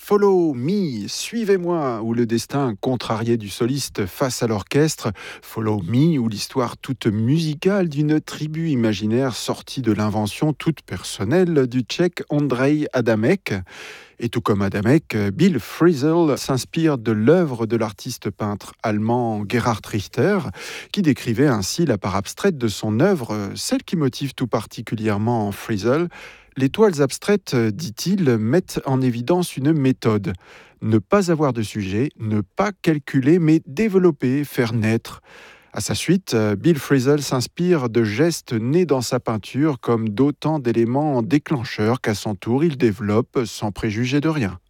Follow Me, suivez-moi, où le destin contrarié du soliste face à l'orchestre. Follow Me, où l'histoire toute musicale d'une tribu imaginaire sortie de l'invention toute personnelle du Tchèque Ondřej Adamek. Et tout comme Adamek, Bill Frisell s'inspire de l'œuvre de l'artiste peintre allemand Gerhard Richter, qui décrivait ainsi la part abstraite de son œuvre, celle qui motive tout particulièrement Frisell. Les toiles abstraites, dit-il, mettent en évidence une méthode. Ne pas avoir de sujet, ne pas calculer, mais développer, faire naître. À sa suite, Bill Frisell s'inspire de gestes nés dans sa peinture comme d'autant d'éléments déclencheurs qu'à son tour il développe sans préjuger de rien.